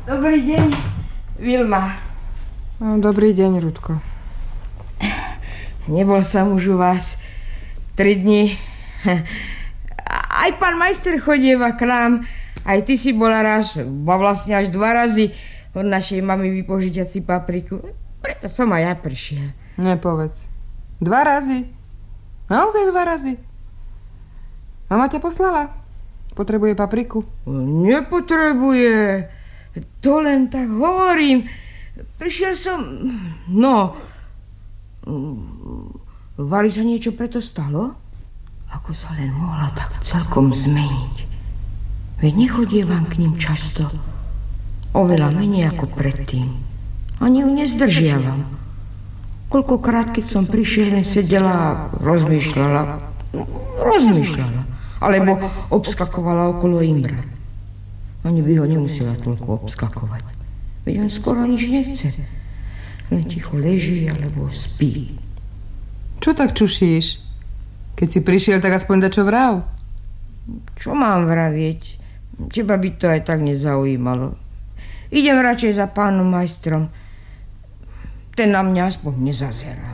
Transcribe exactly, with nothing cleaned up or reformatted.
Dobrý deň, Vilma. No, dobrý deň, Rudko. Nebol som už u vás tri dni. Aj pán majster chodieva k nám. Aj ty si bola raz, bo vlastne až dva razy od našej mamy vypožičať si papriku. Preto som aj ja prišiel. Nepovedz. Dva razy? Naozaj dva razy? Mama ťa poslala? Potrebuje papriku? Nepotrebuje. To len tak hovorím. Prišiel som... No... Vali sa niečo preto stalo? Ako sa len mohla tak celkom zmeniť. Veď nechodievam k ním často. Oveľa menej ako predtým. Ani ju nezdržiavam. Koľkokrát, keď som prišiel, len sedela a rozmýšľala. Rozmýšľala. Alebo obskakovala okolo Imra. Ani by ho nemusela toľko obskakovať. Veď on skoro nič nechce. Len ticho leží alebo spí. Čo tak čušíš? Keď si prišiel, tak aspoň dačo vrav. Čo mám vravieť? Teba by to aj tak nezaujímalo. Idem radšej za pánom majstrom. Ten na mňa aspoň nezazerá.